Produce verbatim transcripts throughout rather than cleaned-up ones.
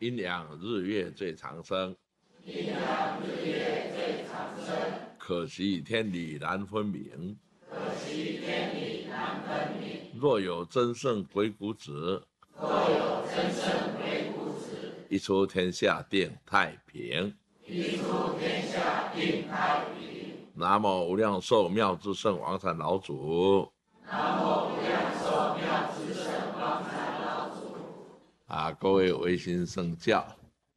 阴阳日月最长生， 阴阳日月最长生。 可惜天理难分明， 可惜天理难分明。 若有真圣鬼谷子， 若有真圣鬼谷子， 一出天下定太平。 一出天下定太平。 南无无量寿妙智圣王禅老祖。 南无无量寿妙智圣王禅老祖。 啊，各位维新圣教、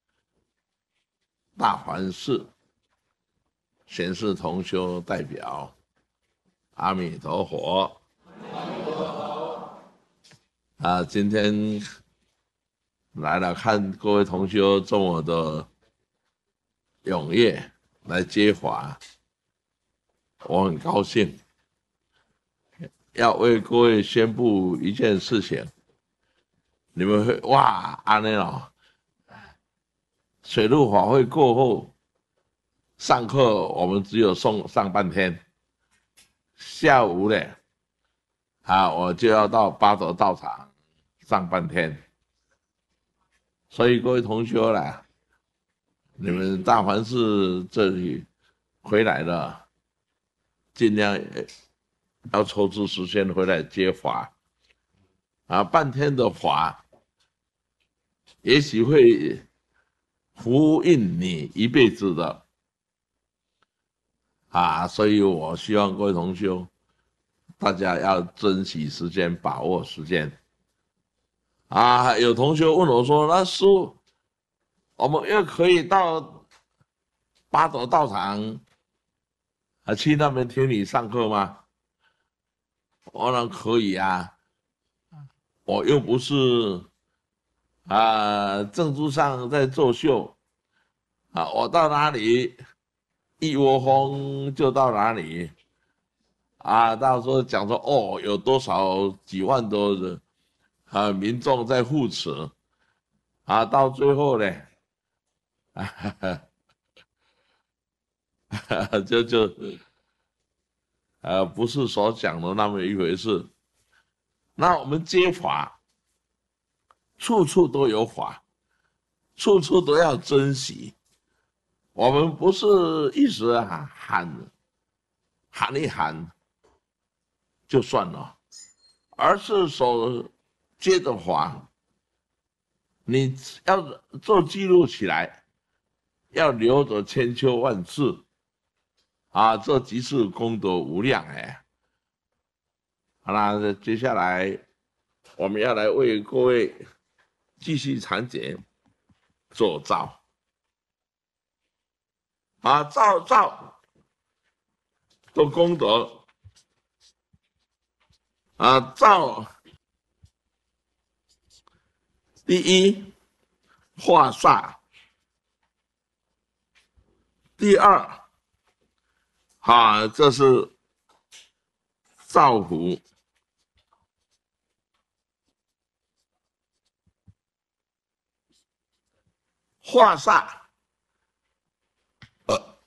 大环寺贤士同修代表，阿弥陀佛。 阿弥陀佛。 啊，今天来了，看各位同修这么的踊跃来接法，我很高兴。要为各位宣布一件事情，你们会哇，安尼哦，水陆法会过后，上课我们只有送上半天，下午呢，啊，我就要到八德道场上半天，所以各位同学啦，你们大环寺这里回来了，尽量要抽出时间回来接法，啊，半天的法，也许会呼应你一辈子的，啊，所以我希望各位同学，大家要珍惜时间，把握时间。啊，有同学问我说：“那师父，我们又可以到八斗道场啊，去那边听你上课吗？”我说可以啊，我又不是啊政治上在作秀啊，我到哪里一窝蜂就到哪里啊，到时候讲说哦有多少几万多人啊民众在护持啊，到最后呢，啊、就就。呃，不是所讲的那么一回事。那我们接法，处处都有法，处处都要珍惜。我们不是一时啊喊喊一喊就算了，而是所接的法，你要做记录起来，要留着千秋万世。啊，这即是功德无量哎！好啦，接下来我们要来为各位继续讲解做造啊，造造的功德啊，造第一化煞，第二。啊，这是造福，化煞，呃，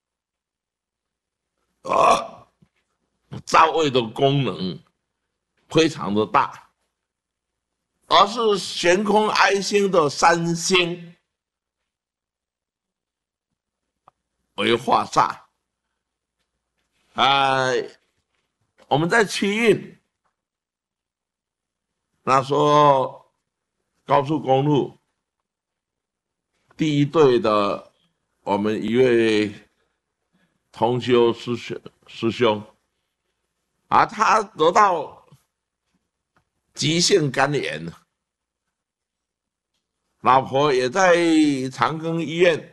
啊，造位的功能非常的大，而是悬空哀星的三星为化煞。啊、呃，我们在七运那时候高速公路第一队的我们一位同修师兄师兄啊，他得到急性肝炎，老婆也在长庚医院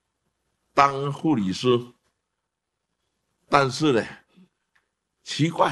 当护理师。但是呢，奇怪，